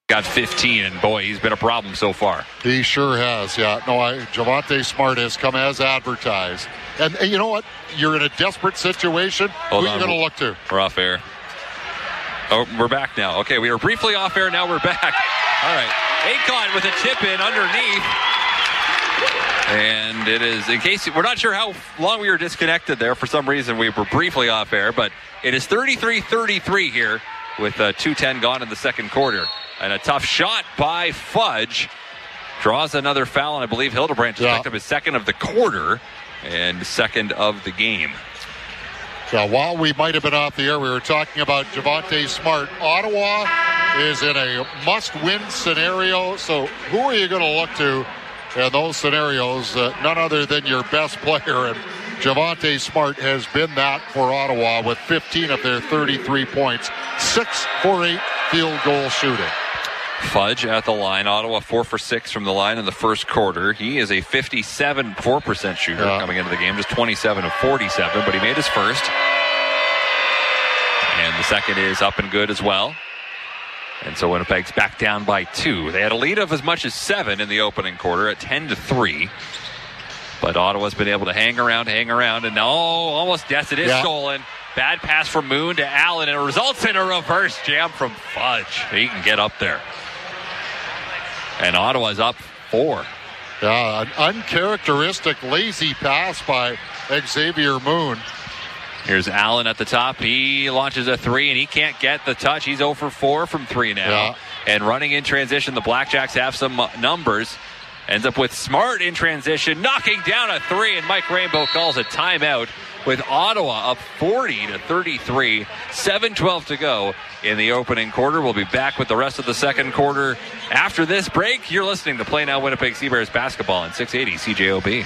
got 15, and boy, he's been a problem so far. He sure has, yeah. No, Javonte Smart has come as advertised. And you know what? You're in a desperate situation. Who are you going to look to? We're off air. Oh, we're back now. Okay, we were briefly off air. Now we're back. All right. Akon with a tip in underneath. And it is, in case we're not sure how long we were disconnected there. For some reason, we were briefly off air. But it is 33-33 here with 2:10 gone in the second quarter. And a tough shot by Fudge. Draws another foul, and I believe Hildebrandt just picked up his second of the quarter and second of the game. Yeah, while we might have been off the air, we were talking about Javonte Smart. Ottawa is in a must-win scenario, so who are you going to look to in those scenarios? None other than your best player, and Javonte Smart has been that for Ottawa with 15 of their 33 points, 6 for 8 field goal shooting. Fudge at the line. Ottawa 4 for 6 from the line in the first quarter. He is a 57.4% shooter coming into the game, just 27 of 47, but he made his first. And the second is up and good as well. And so Winnipeg's back down by 2. They had a lead of as much as 7 in the opening quarter at 10-3. But Ottawa's been able to hang around, and now almost, yes, it is stolen. Bad pass from Moon to Allen, and it results in a reverse jam from Fudge. He can get up there. And Ottawa's up 4. Yeah, an uncharacteristic lazy pass by Xavier Moon. Here's Allen at the top. He launches a 3, and he can't get the touch. He's 0 for 4 from 3 now. Yeah. And running in transition, the Blackjacks have some numbers. Ends up with Smart in transition, knocking down a 3, and Mike Rainbow calls a timeout with Ottawa up 40-33. 7:12 to go in the opening quarter. We'll be back with the rest of the second quarter after this break. You're listening to Play Now Winnipeg Seabears basketball on 680 CJOB.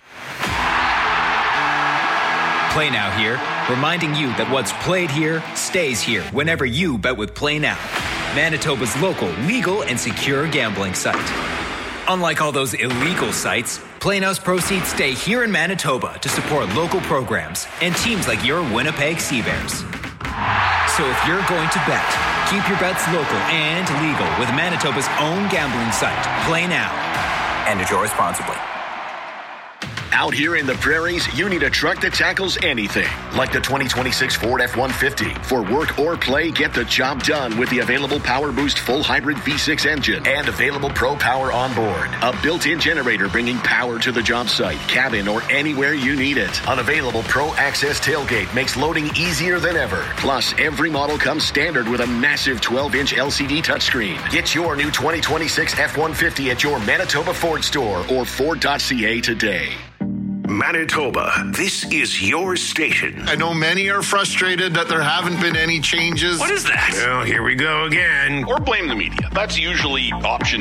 Play Now here, reminding you that what's played here stays here whenever you bet with Play Now, Manitoba's local, legal, and secure gambling site. Unlike all those illegal sites, Play Now's proceeds stay here in Manitoba to support local programs and teams like your Winnipeg Seabears. So if you're going to bet, keep your bets local and legal with Manitoba's own gambling site, Play Now. And enjoy responsibly. Out here in the prairies, you need a truck that tackles anything, like the 2026 Ford F-150. For work or play, get the job done with the available Power Boost full hybrid V6 engine and available Pro Power on board. A built-in generator bringing power to the job site, cabin, or anywhere you need it. An available Pro Access tailgate makes loading easier than ever. Plus, every model comes standard with a massive 12-inch LCD touchscreen. Get your new 2026 F-150 at your Manitoba Ford store or Ford.ca today. Manitoba, this is your station. I know many are frustrated that there haven't been any changes. What is that? Well, here we go again. Or blame the media. That's usually option